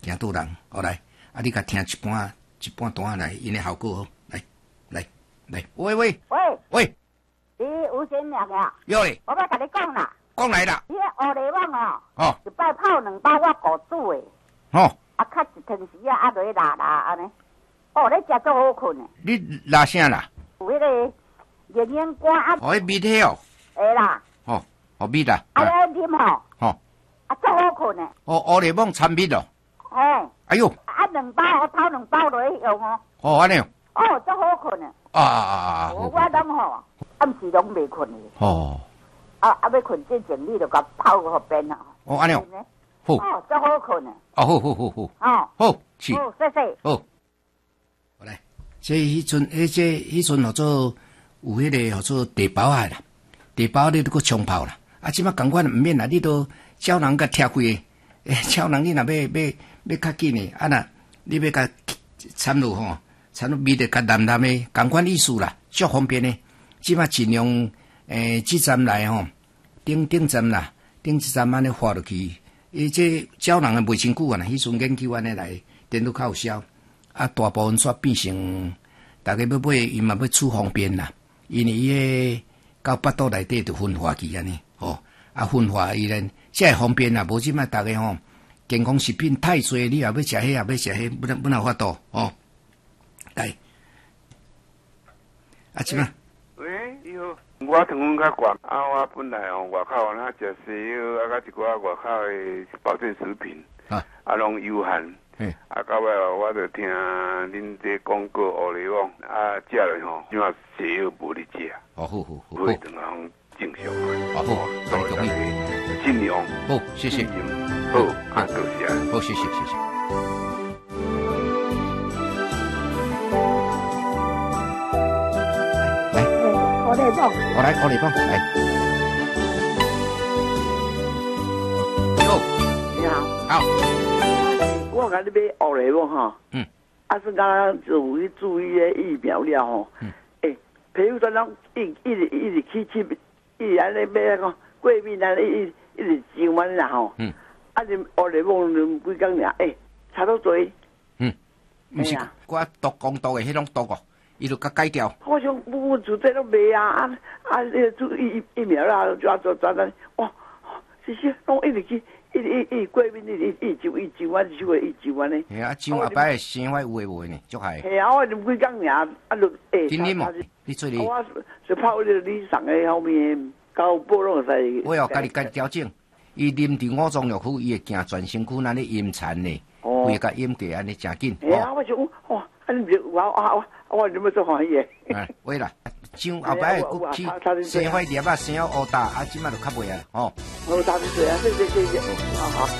惊倒人。好来，啊，你甲听一半段来，因的效果好。来，喂， 喂，你吴先生啊？ 有嘞， 我要甲你讲啦。 讲来啦。 你迄乌泥网哦， 一摆泡2包我顾煮的。 哦。 啊，较一汤时啊，啊，落去拉安尼。哦，你食足好困的。 你拉啥啦？ 有迄个热烟瓜啊。 哦，迄蜜体哦。 会啦。 哦，蜜啦。 啊，你啉吼。 哦。 啊，足好困的。 哦，乌泥网掺蜜哦。 嘿。 哎呦。 啊，2包我泡2包落去用哦。 哦，安尼。 哦，足好困的。我拢吼，暗时拢袂困的。哦。啊，要困之前你就甲泡个边啊。 哦，安尼哦。好。 哦，足好困的。 哦，好。 哦。 好，是。 好，谢谢。 好。好来，迄阵叫做有迄个叫做地包啊啦，地包你都搁冲泡啦。啊，即摆共款毋免啦，你都鸟人甲拆开诶，鸟人你若要较紧诶，啊若你要甲掺落吼，掺落味得较淡淡诶，共款意思啦，足方便诶。即摆尽量即站来吼，顶站啦，顶一站安尼滑落去。这鸟人诶袂真久啊，迄阵研究安尼来，电脑较有效。啊，大部分煞变成，大家要买，伊嘛要处方便啦。因为伊个到腹肚内底就分化去安尼，吼，啊分化伊咧，这会方便啦。无即摆大家吼，健康食品太多，你也要食迄，也要食迄，不能法度，吼。来，啊，即摆。 喂，你好，我糖分较悬，啊，我本来哦外口那食西药，啊，甲一寡外口的保健食品，啊，拢有限。啊，到尾我就听恁这广告乌泥网，啊，食了吼，即马西药无你食。 好， 会等行正常。 好，同意， 尽量。 好，谢谢。 好，啊，多谢。 好，谢谢。来， 乌泥网， 来。 你好。 好。 我甲你买乌泥网吼，啊是讲就有去注意个疫苗了吼，譬如说咱一直去，一直安尼买那个过敏安尼一直上完啦吼，啊你乌泥网两几工尔，差不多。 毋是，我毒公毒的迄种毒哦，伊就甲改掉。 我想我做这都卖啊，注意疫苗啦，抓咱，哇，这些拢一直去。一过敏，一就我就会一就安尼。 啊，上下摆生活有诶无呢，足害。 系啊，我啉几工尔，啊就真啉哦，你做哩。 我是泡你送诶后面高波拢使。 我要家己调整，伊啉伫5种药区，伊会行全身躯，那里阴残呢，规个阴过安尼真紧。 系啊，我想哇，安尼我你要做欢喜诶。 喂啦。上后摆会去生火粒啊，生乌大，啊，即摆就较袂啊，吼。 好，大谢谢，谢谢，好好。